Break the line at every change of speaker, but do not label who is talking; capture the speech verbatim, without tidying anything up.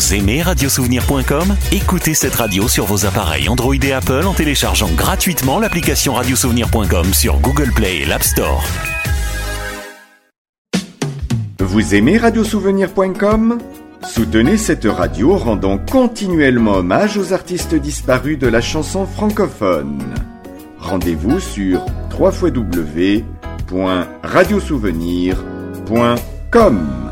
Vous aimez radiosouvenir point com ? Écoutez cette radio sur vos appareils Android et Apple en téléchargeant gratuitement l'application radiosouvenir point com sur Google Play et l'App Store.
Vous aimez radiosouvenir point com ? Soutenez cette radio rendant continuellement hommage aux artistes disparus de la chanson francophone. Rendez-vous sur w w w point radiosouvenir point com.